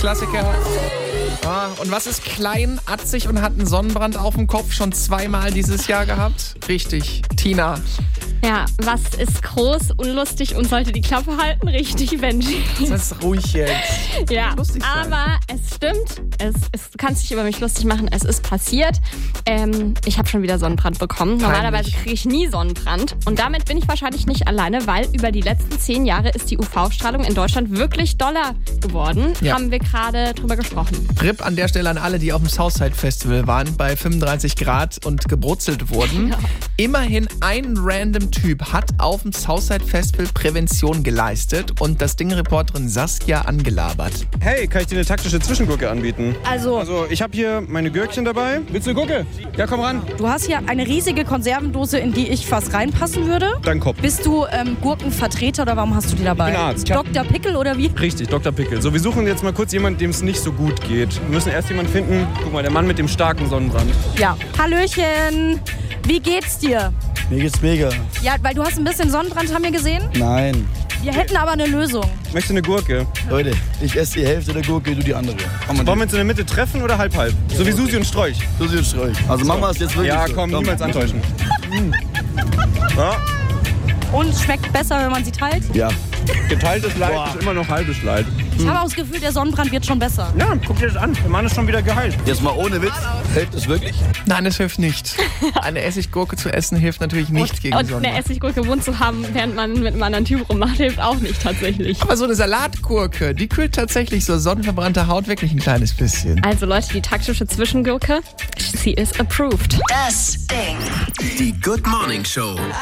Klassiker. Und was ist klein, atzig und hat einen Sonnenbrand auf dem Kopf schon 2-mal dieses Jahr gehabt? Richtig, Tina. Ja, was ist groß, unlustig und sollte die Klappe halten? Richtig, Benji. Das ist ruhig jetzt. Ja, lustig sein. aber es stimmt. Du kannst dich über mich lustig machen. Es ist passiert. Ich habe schon wieder Sonnenbrand bekommen. Normalerweise kriege ich nie Sonnenbrand. Und damit bin ich wahrscheinlich nicht alleine, weil über die letzten 10 Jahre ist die UV-Strahlung in Deutschland wirklich doller geworden. Ja. Haben wir gerade drüber gesprochen. RIP an der Stelle an alle, die auf dem Southside Festival waren, bei 35 Grad und gebrutzelt wurden. Ja. Immerhin ein random Typ hat auf dem Southside Festival Prävention geleistet und das Ding-Reporterin Saskia angelabert. Hey, kann ich dir eine taktische Zwischengurke anbieten? Also, Ich habe hier meine Gürkchen dabei. Willst du eine Gurke? Ja, komm ran. du hast hier eine riesige Konservendose, in die ich fast reinpassen würde. Dein Kopf. Bist du Gurkenvertreter oder warum hast du die dabei? Ich bin Arzt. Dr. Pickel oder wie? Richtig, Dr. Pickel. So, wir suchen jetzt mal kurz jemanden, dem es nicht so gut geht. Wir müssen erst jemanden finden. Guck mal, der Mann mit dem starken Sonnenbrand. Ja. Hallöchen. Wie geht's dir? Mir geht's mega. Ja, weil du hast ein bisschen Sonnenbrand, haben wir gesehen. Nein. Wir hätten aber eine Lösung. Möchtest du eine Gurke? Leute, ich esse die Hälfte der Gurke, du die andere. Wollen wir uns in der Mitte treffen oder halb-halb? So wie Susi und Strolch. Susi und Strolch. Also machen wir es jetzt wirklich Ja, so. komm, niemals antäuschen. Ja, Und schmeckt besser, wenn man sie teilt. Ja. geteiltes Leid Boah. ist immer noch halbes Leid. Ich habe auch das Gefühl, der Sonnenbrand wird schon besser. Ja, guck dir das an. Der Mann ist schon wieder geheilt. Jetzt mal ohne Witz. Hilft es wirklich? Nein, es hilft nicht. Eine Essiggurke zu essen hilft natürlich nicht gegen Und eine Sonnenbrand. Essiggurke im Mund zu haben, während man mit einem anderen Typ rummacht, hilft auch nicht tatsächlich. Aber so eine Salatgurke, die kühlt tatsächlich so sonnenverbrannte Haut wirklich ein kleines bisschen. Also Leute, die taktische Zwischengurke, sie ist approved. Das Ding. Die Good Morning Show.